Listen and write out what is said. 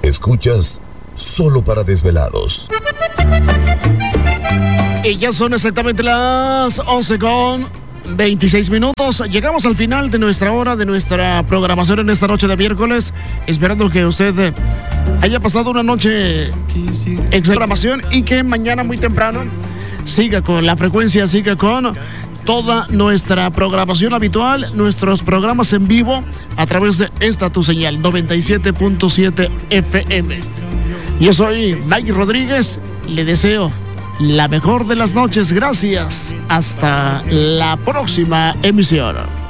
Escuchas Solo para Desvelados. Y ya son exactamente las 11:26. Llegamos al final de nuestra hora, de nuestra programación en esta noche de miércoles, esperando que usted haya pasado una noche en programación y que mañana muy temprano siga con la frecuencia, siga con toda nuestra programación habitual, nuestros programas en vivo a través de esta tu señal 97.7 FM. Yo soy Mike Rodríguez, le deseo la mejor de las noches, gracias, hasta la próxima emisión.